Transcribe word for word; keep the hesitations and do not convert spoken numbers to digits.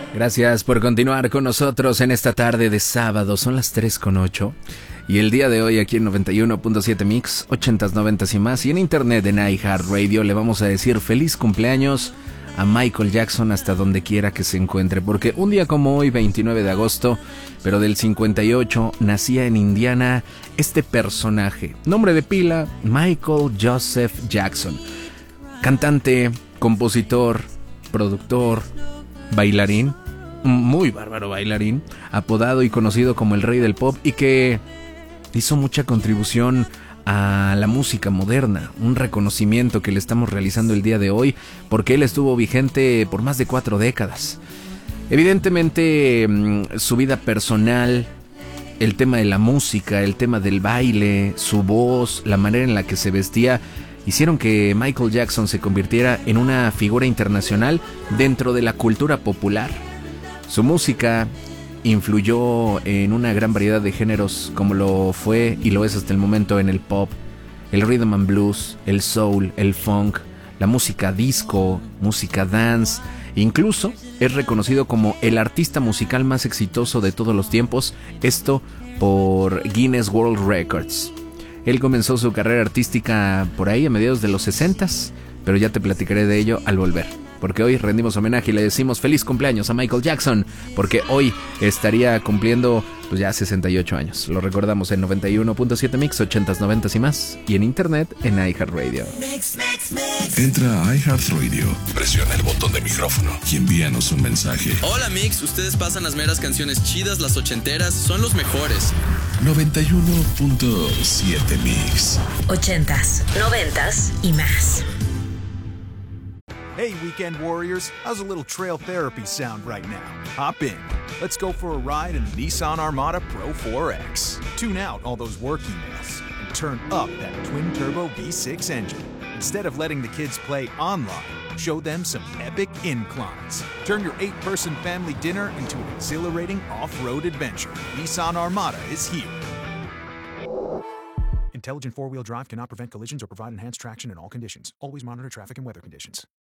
Gracias por continuar con nosotros en esta tarde de sábado. Son las tres con ocho. Y el día de hoy aquí en noventa y uno punto siete Mix, ochentas, noventas y más. Y en internet en iHeartRadio le vamos a decir feliz cumpleaños a Michael Jackson hasta donde quiera que se encuentre. Porque un día como hoy, veintinueve de agosto, pero del cincuenta y ocho, nacía en Indiana este personaje. Nombre de pila, Michael Joseph Jackson. Cantante, compositor, productor, bailarín, muy bárbaro bailarín, apodado y conocido como el rey del pop y que hizo mucha contribución a la música moderna, un reconocimiento que le estamos realizando el día de hoy porque él estuvo vigente por más de cuatro décadas. Evidentemente su vida personal, el tema de la música, el tema del baile, su voz, la manera en la que se vestía hicieron que Michael Jackson se convirtiera en una figura internacional dentro de la cultura popular. Su música influyó en una gran variedad de géneros como lo fue y lo es hasta el momento en el pop, el rhythm and blues, el soul, el funk, la música disco, música dance. Incluso es reconocido como el artista musical más exitoso de todos los tiempos, esto por Guinness World Records. Él comenzó su carrera artística por ahí a mediados de los sesentas, pero ya te platicaré de ello al volver. Porque hoy rendimos homenaje y le decimos feliz cumpleaños a Michael Jackson, porque hoy estaría cumpliendo pues ya sesenta y ocho años. Lo recordamos en noventa y uno punto siete Mix, ochentas, noventas y más, y en internet en iHeartRadio. Entra a iHeartRadio, presiona el botón de micrófono y envíanos un mensaje. Hola Mix, ustedes pasan las meras canciones chidas, las ochenteras, son los mejores. noventa y uno punto siete Mix. Ochentas, noventas y más. Hey, Weekend Warriors, how's a little trail therapy sound right now? Hop in. Let's go for a ride in the Nissan Armada Pro four X. Tune out all those work emails and turn up that twin-turbo V six engine. Instead of letting the kids play online, show them some epic inclines. Turn your eight-person family dinner into an exhilarating off-road adventure. Nissan Armada is here. Intelligent four-wheel drive cannot prevent collisions or provide enhanced traction in all conditions. Always monitor traffic and weather conditions.